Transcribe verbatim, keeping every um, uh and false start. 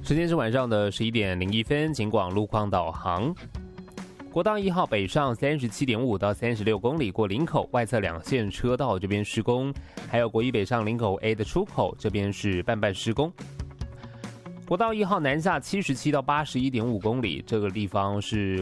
时间是晚上的十一点零一分，警广路况导航。国道一号北上三十七点五到三十六公里，过林口外侧两线车道这边施工，还有国一北上林口 A 的出口这边是半半施工。国道一号南下七十七到八十一点五公里，这个地方是